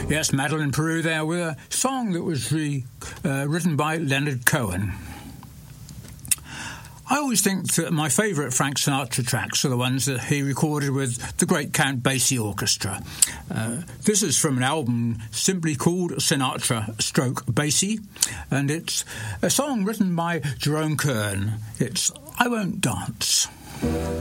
Yes, Madeleine Peru there with a song that was written by Leonard Cohen. I always think that my favourite Frank Sinatra tracks are the ones that he recorded with the great Count Basie Orchestra. This is from an album simply called Sinatra Stroke Basie, and it's a song written by Jerome Kern. It's I Won't Dance.